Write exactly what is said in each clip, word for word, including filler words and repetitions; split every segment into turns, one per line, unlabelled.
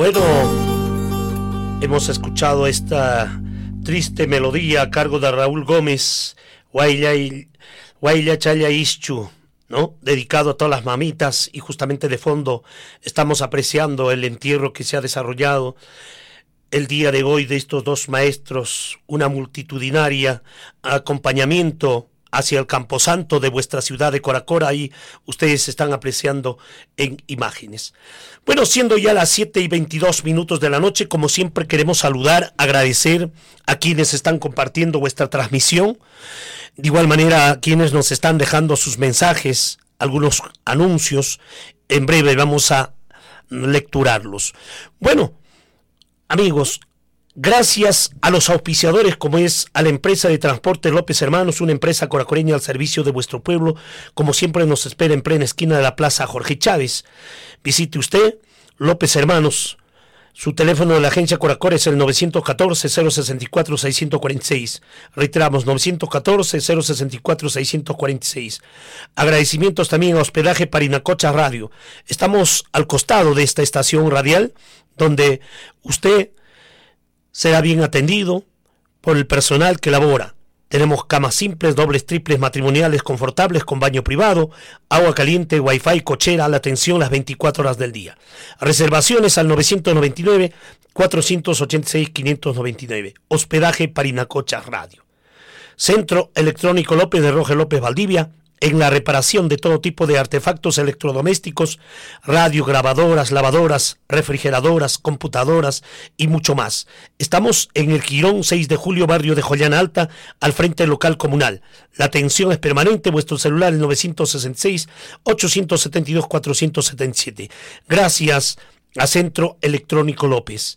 Bueno, hemos escuchado esta triste melodía a cargo de Raúl Gómez, Guaylla Chaya Ischu, ¿no? Dedicado a todas las mamitas, y justamente de fondo estamos apreciando el entierro que se ha desarrollado el día de hoy de estos dos maestros, una multitudinaria acompañamiento hacia el camposanto de vuestra ciudad de Coracora. Ahí ustedes están apreciando en imágenes. Bueno, siendo ya las siete y veintidós minutos de la noche, como siempre queremos saludar, agradecer a quienes están compartiendo vuestra transmisión, de igual manera a quienes nos están dejando sus mensajes, algunos anuncios. En breve vamos a lecturarlos. Bueno, amigos, gracias a los auspiciadores, como es a la empresa de transporte López Hermanos, una empresa coracoreña al servicio de vuestro pueblo, como siempre nos espera en plena esquina de la Plaza Jorge Chávez. Visite usted López Hermanos. Su teléfono de la agencia Coracora es el nueve uno cuatro, cero seis cuatro, seis cuatro seis. Reiteramos, nueve uno cuatro, cero seis cuatro, seis cuatro seis. Agradecimientos también a Hospedaje Parinacocha Radio. Estamos al costado de esta estación radial, donde usted será bien atendido por el personal que labora. Tenemos camas simples, dobles, triples, matrimoniales, confortables, con baño privado, agua caliente, wifi, cochera, la atención las veinticuatro horas del día. Reservaciones al nueve nueve nueve, cuatro ocho seis, cinco nueve nueve. Hospedaje Parinacocha Radio. Centro Electrónico López de Roge López Valdivia, en la reparación de todo tipo de artefactos electrodomésticos, radio, grabadoras, lavadoras, refrigeradoras, computadoras y mucho más. Estamos en el Jirón seis de julio, barrio de Jollana Alta, al frente del local comunal. La atención es permanente, vuestro celular es nueve seis seis, ocho siete dos, cuatro siete siete. Gracias a Centro Electrónico López.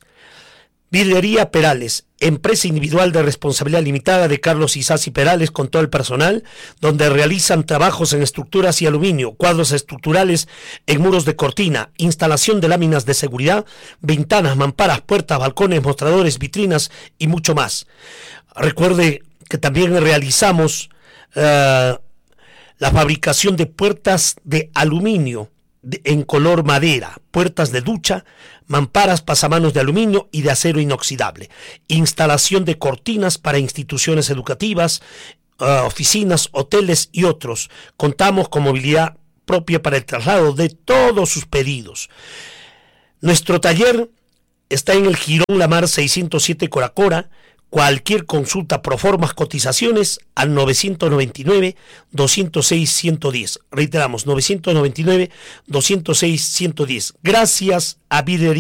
Vidrería Perales, empresa individual de responsabilidad limitada de Carlos Isasi Perales con todo el personal, donde realizan trabajos en estructuras y aluminio, cuadros estructurales en muros de cortina, instalación de láminas de seguridad, ventanas, mamparas, puertas, balcones, mostradores, vitrinas y mucho más. Recuerde que también realizamos uh, la fabricación de puertas de aluminio de, en color madera, puertas de ducha, mamparas, pasamanos de aluminio y de acero inoxidable, instalación de cortinas para instituciones educativas, uh, oficinas, hoteles y otros. Contamos con movilidad propia para el traslado de todos sus pedidos. Nuestro taller está en el Jirón Lamar seiscientos siete Coracora. Cualquier consulta, proformas, cotizaciones al nueve nueve nueve, dos cero seis, uno uno cero. Reiteramos, nueve nueve nueve, dos cero seis, uno uno cero. Gracias a Vidrería